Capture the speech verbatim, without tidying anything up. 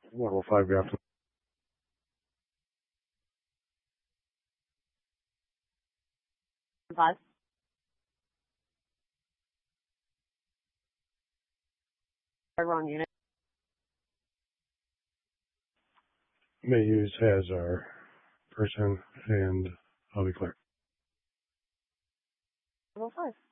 Level five, we have to. Five. Wrong unit. May use has our person, and I'll be clear. Level five.